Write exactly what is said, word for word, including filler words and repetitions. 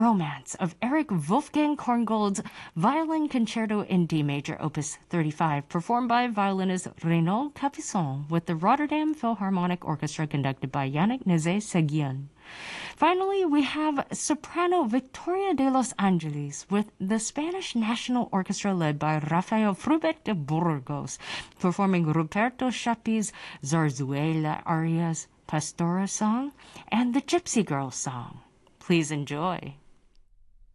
Romance of Eric Wolfgang Korngold's Violin Concerto in D Major, Opus thirty-five, performed by violinist Renaud Capuçon with the Rotterdam Philharmonic Orchestra conducted by Yannick Nézet-Séguin. Finally, we have soprano Victoria de los Angeles with the Spanish National Orchestra led by Rafael Frubeck de Burgos, performing Ruperto Chapi's Zarzuela arias, Pastora song, and the Gypsy Girl song. Please enjoy.